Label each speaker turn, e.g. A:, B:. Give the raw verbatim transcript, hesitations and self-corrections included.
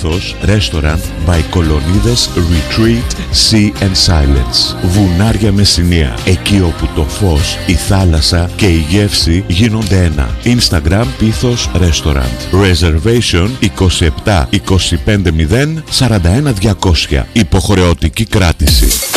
A: Πίθος Restaurant by Κολονίδες Retreat Sea and Silence. Βουνάρια Μεσσηνία, εκεί όπου το φως, η θάλασσα και η γεύση γίνονται ένα. Instagram Πίθος Restaurant. Reservation είκοσι επτά είκοσι πέντε μηδέν σαράντα ένα διακόσια. Υποχρεωτική κράτηση.